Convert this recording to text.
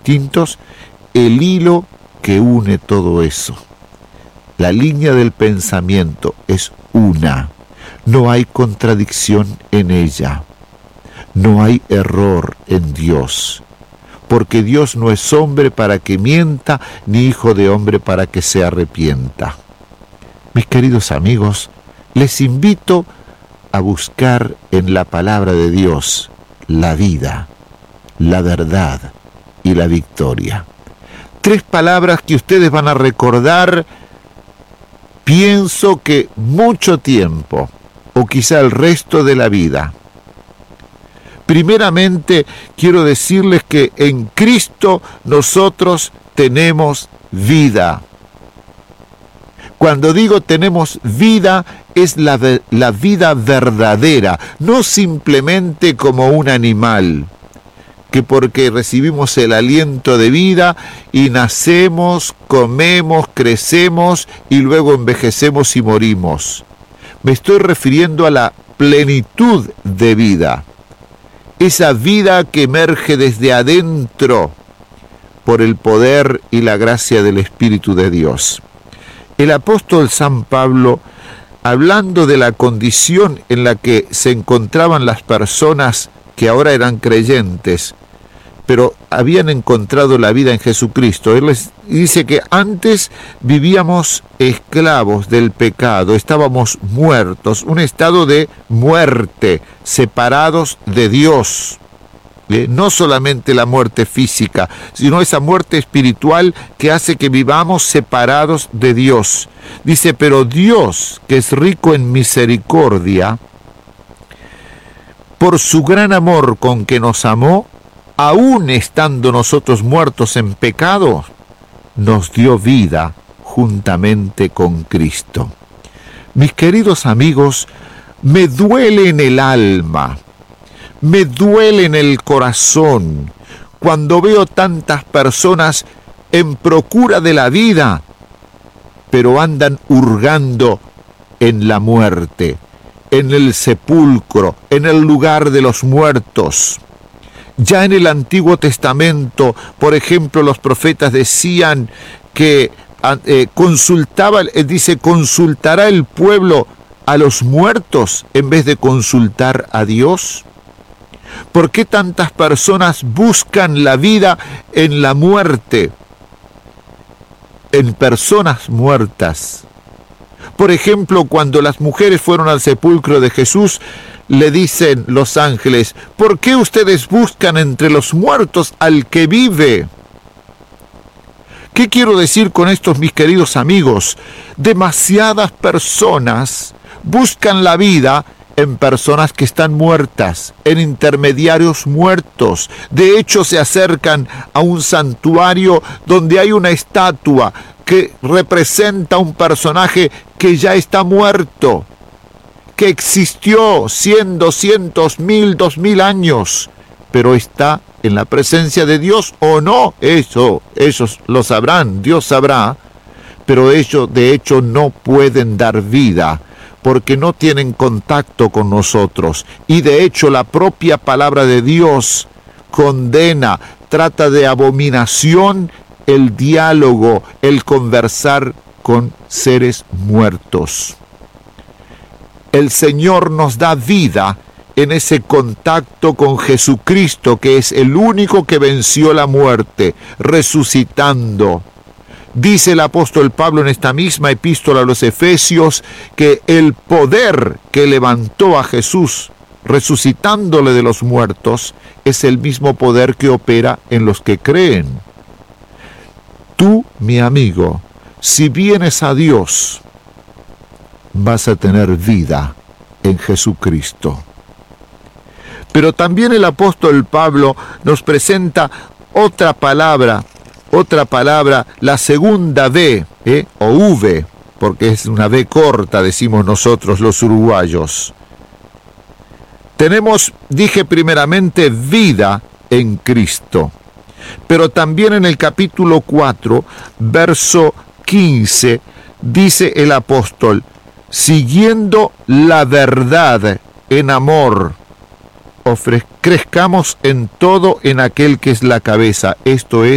distintos, el hilo que une todo eso. La línea del pensamiento es una. No hay contradicción en ella. No hay error en Dios. Porque Dios no es hombre para que mienta, ni hijo de hombre para que se arrepienta. Mis queridos amigos, les invito a buscar en la palabra de Dios la vida, la verdad y la victoria. 3 palabras que ustedes van a recordar, pienso que mucho tiempo, o quizá el resto de la vida. Primeramente, quiero decirles que en Cristo nosotros tenemos vida. Cuando digo tenemos vida, es la vida verdadera, no simplemente como un animal, que porque recibimos el aliento de vida y nacemos, comemos, crecemos y luego envejecemos y morimos. Me estoy refiriendo a la plenitud de vida, esa vida que emerge desde adentro por el poder y la gracia del Espíritu de Dios. El apóstol San Pablo, hablando de la condición en la que se encontraban las personas que ahora eran creyentes, pero habían encontrado la vida en Jesucristo, él les dice que antes vivíamos esclavos del pecado, estábamos muertos, un estado de muerte, separados de Dios. No solamente la muerte física, sino esa muerte espiritual que hace que vivamos separados de Dios. Dice, pero Dios, que es rico en misericordia, por su gran amor con que nos amó, aun estando nosotros muertos en pecado, nos dio vida juntamente con Cristo. Mis queridos amigos, me duele en el alma, me duele en el corazón cuando veo tantas personas en procura de la vida, pero andan hurgando en la muerte, en el sepulcro, en el lugar de los muertos. Ya en el Antiguo Testamento, por ejemplo, los profetas decían que consultará el pueblo a los muertos en vez de consultar a Dios. ¿Por qué tantas personas buscan la vida en la muerte, en personas muertas? Por ejemplo, cuando las mujeres fueron al sepulcro de Jesús, le dicen los ángeles, ¿por qué ustedes buscan entre los muertos al que vive? ¿Qué quiero decir con esto, mis queridos amigos? Demasiadas personas buscan la vida en personas que están muertas, en intermediarios muertos. De hecho, se acercan a un santuario donde hay una estatua que representa un personaje que ya está muerto, que existió 100, 200, 1000, 2000 años, pero está en la presencia de Dios o no. Ellos lo sabrán, Dios sabrá, pero ellos de hecho no pueden dar vida, porque no tienen contacto con nosotros. Y de hecho la propia palabra de Dios condena, trata de abominación el diálogo, el conversar con seres muertos. El Señor nos da vida en ese contacto con Jesucristo, que es el único que venció la muerte, resucitando. Dice el apóstol Pablo en esta misma epístola a los Efesios que el poder que levantó a Jesús, resucitándole de los muertos, es el mismo poder que opera en los que creen. Tú, mi amigo, si vienes a Dios, vas a tener vida en Jesucristo. Pero también el apóstol Pablo nos presenta otra palabra, la segunda V, o V, porque es una V corta, decimos nosotros los uruguayos. Tenemos, dije primeramente, vida en Cristo, pero también en el capítulo 4, verso 15, dice el apóstol, siguiendo la verdad en amor, crezcamos en todo en aquel que es la cabeza, esto es